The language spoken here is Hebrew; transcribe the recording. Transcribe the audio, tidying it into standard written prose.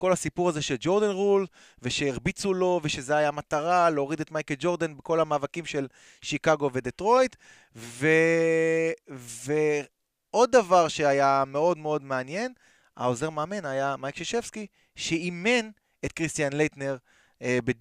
כל הסיפור הזה של ג'ורדן רול, ושהרביצו לו, ושזה היה מטרה להוריד את מייקל ג'ורדן בכל המאבקים של שיקגו ודטרויט, ועוד דבר שהיה מאוד מאוד מעניין, העוזר מאמן היה מייק שישבסקי, שאימן את קריסטיאן לייטנר